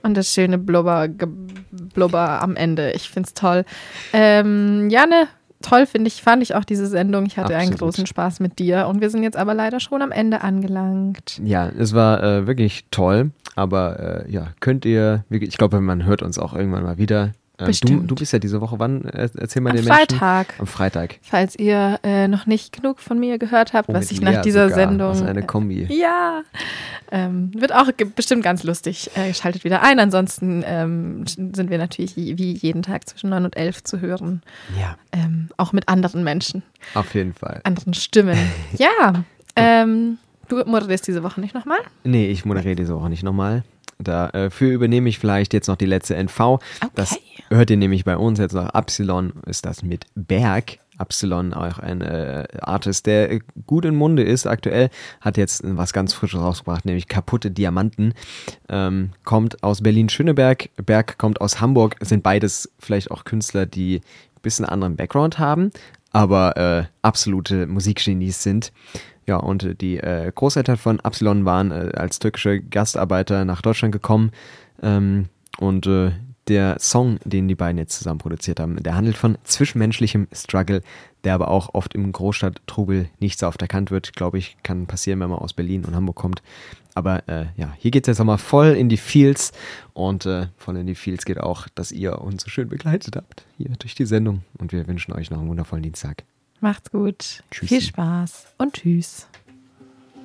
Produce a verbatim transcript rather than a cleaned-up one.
Und das schöne Blubber, Blubber am Ende. Ich find's toll. Ähm, Janne, toll finde ich, fand ich auch diese Sendung. Ich hatte Absolut. einen großen Spaß mit dir. Und wir sind jetzt aber leider schon am Ende angelangt. Ja, es war äh, wirklich toll. Aber äh, ja, könnt ihr, ich glaube, man hört uns auch irgendwann mal wieder. Du, du bist ja diese Woche, wann? Erzähl mal Am den Freitag. Menschen. Am Freitag. Falls ihr äh, noch nicht genug von mir gehört habt, oh, was ich Lea nach dieser sogar. Sendung... Das ist eine Kombi. Äh, ja. Ähm, wird auch ge- bestimmt ganz lustig. Äh, schaltet wieder ein. Ansonsten ähm, sind wir natürlich wie jeden Tag zwischen neun und elf zu hören. Ja. Ähm, auch mit anderen Menschen. Auf jeden Fall. Anderen Stimmen. Ja. Ähm, du moderierst diese Woche nicht nochmal? Nee, ich moderiere diese Woche nicht nochmal. Dafür übernehme ich vielleicht jetzt noch die letzte N V. Okay. Das hört ihr nämlich bei uns jetzt noch. Absilon ist das mit Berg. Absilon, auch ein äh, Artist, der gut im Munde ist aktuell, hat jetzt was ganz Frisches rausgebracht, nämlich Kaputte Diamanten. Ähm, kommt aus Berlin-Schöneberg. Berg kommt aus Hamburg. Sind beides vielleicht auch Künstler, die ein bisschen anderen Background haben, aber äh, absolute Musikgenies sind. Ja, und die äh, Großeltern von Absilon waren äh, als türkische Gastarbeiter nach Deutschland gekommen. Ähm, und äh, der Song, den die beiden jetzt zusammen produziert haben, der handelt von zwischenmenschlichem Struggle, der aber auch oft im Großstadttrubel nicht so oft erkannt wird. Glaube ich, kann passieren, wenn man aus Berlin und Hamburg kommt. Aber äh, ja, hier geht es jetzt nochmal voll in die Feels. Und äh, voll in die Feels geht auch, dass ihr uns so schön begleitet habt hier durch die Sendung. Und wir wünschen euch noch einen wundervollen Dienstag. Macht's gut. Tschüssi. Viel Spaß und tschüss.